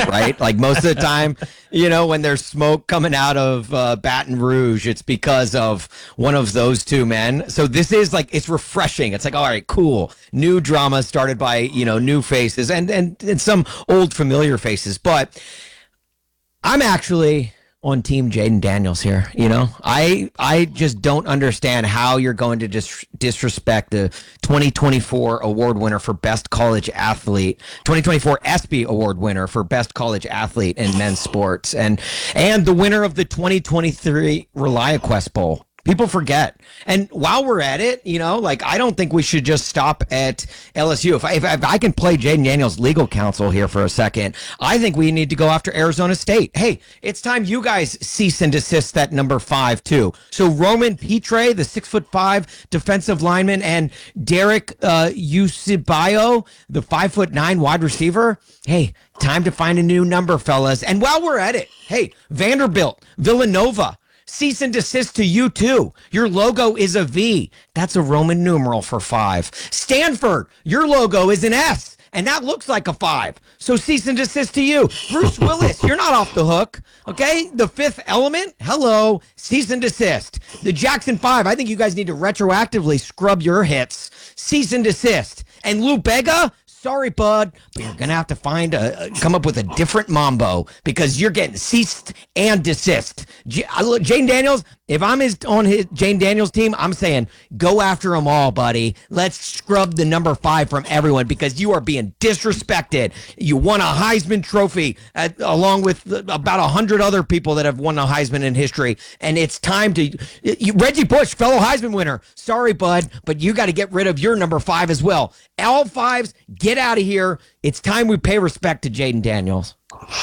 right? Like most of the time, when there's smoke coming out of Baton Rouge, it's because of one of those two men. So this is like, it's refreshing. It's like, all right, cool. New drama started by, new faces and some old familiar faces. But I'm actually on team Jaden Daniels here. I just don't understand how you're going to disrespect the 2024 award winner for best college athlete, 2024 ESPY award winner for best college athlete in men's sports, and the winner of the 2023 ReliaQuest Bowl. People forget. And while we're at it, I don't think we should just stop at LSU. If I can play Jaden Daniels' legal counsel here for a second, I think we need to go after Arizona State. Hey, it's time you guys cease and desist that number 5 too. So Roman Pitre, the 6'5" defensive lineman, and Derek Usibayo, the 5'9" wide receiver. Hey, time to find a new number, fellas. And while we're at it, hey, Vanderbilt, Villanova, cease and desist to you too. Your logo is a V. That's a Roman numeral for 5. Stanford, your logo is an S, and that looks like a 5. So cease and desist to you. Bruce Willis, you're not off the hook. Okay? The Fifth Element, hello, cease and desist. The Jackson 5, I think you guys need to retroactively scrub your hits. Cease and desist. And Lou Bega, sorry, bud, but you're going to have to come up with a different mambo because you're getting ceased and desist. Jaden Daniels, if I'm on Jaden Daniels' team, I'm saying go after them all, buddy. Let's scrub the number 5 from everyone because you are being disrespected. You won a Heisman Trophy along with about 100 other people that have won a Heisman in history, and it's time to Reggie Bush, fellow Heisman winner. Sorry, bud, but you got to get rid of your number 5 as well. All 5s, get out of here. It's time we pay respect to Jaden Daniels.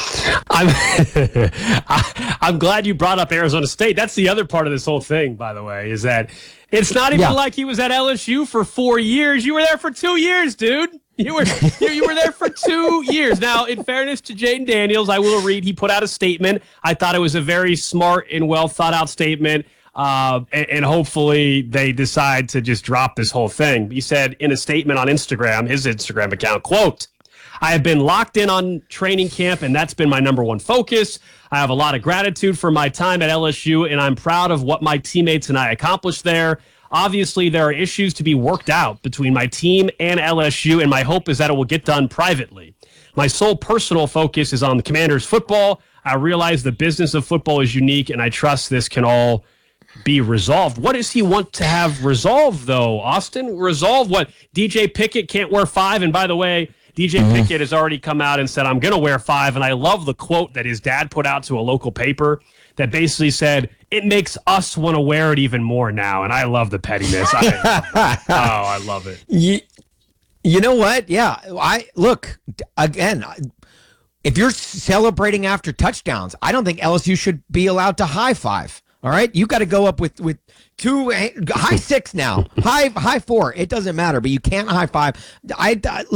I'm glad you brought up Arizona State. That's the other part of this whole thing, by the way, is that it's not even like he was at LSU for 4 years. You were there for 2 years, dude. You were there for 2 years. Now, in fairness to Jaden Daniels, I will read, he put out a statement. I thought it was a very smart and well thought out statement. And hopefully they decide to just drop this whole thing. He said in a statement on Instagram, his Instagram account, quote, I have been locked in on training camp, and that's been my number one focus. I have a lot of gratitude for my time at LSU, and I'm proud of what my teammates and I accomplished there. Obviously, there are issues to be worked out between my team and LSU, and my hope is that it will get done privately. My sole personal focus is on the Commanders' football. I realize the business of football is unique, and I trust this can all be resolved. What does he want to have resolved, though, Austin? Resolve what? DJ Pickett can't wear 5, and by the way, DJ Pickett has already come out and said, I'm going to wear 5. And I love the quote that his dad put out to a local paper that basically said, it makes us want to wear it even more now. And I love the pettiness. I love it. You know what? Yeah. Look, again, if you're celebrating after touchdowns, I don't think LSU should be allowed to high five. All right, you got to go up with 2 high 6 now, high 4. It doesn't matter, but you can't high 5. I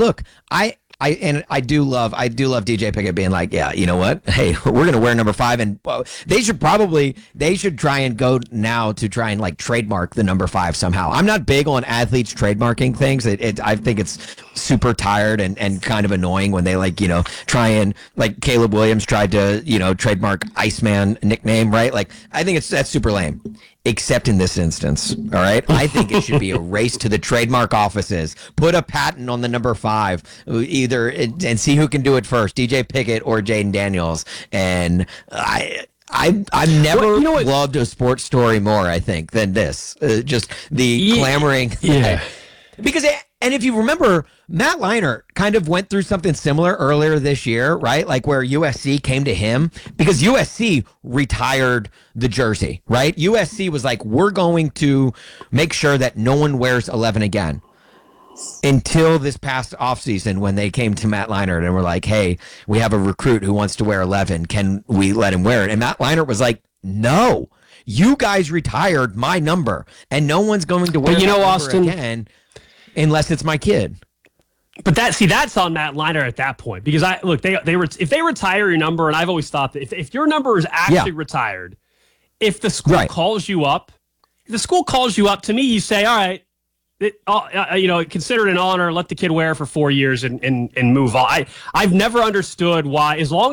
do love DJ Pickett being like, yeah, you know what? Hey, we're going to wear number 5. And they should try and go now to try and like trademark the number 5 somehow. I'm not big on athletes trademarking things. I think it's super tired and kind of annoying when they try and like Caleb Williams tried to, trademark Iceman nickname, right? Like, I think that's super lame. Except in this instance, all right? I think it should be a race to the trademark offices. Put a patent on the number 5, either, and see who can do it first, DJ Pickett or Jaden Daniels. And I've never loved a sports story more, I think, than this. Just the clamoring. Yeah. Because and if you remember, Matt Leinart kind of went through something similar earlier this year, right? Like where USC came to him because USC retired the jersey, right? USC was like, we're going to make sure that no one wears 11 again. Until this past offseason when they came to Matt Leinart and were like, hey, we have a recruit who wants to wear 11. Can we let him wear it? And Matt Leinart was like, no, you guys retired my number and no one's going to wear that number Austin, again unless it's my kid. But that's on Matt Leinart at that point because if they retire your number, and I've always thought that if your number is actually retired, if the school calls you up, to me, you say, all right, consider it an honor. Let the kid wear it for 4 years and move on. I've never understood why, as long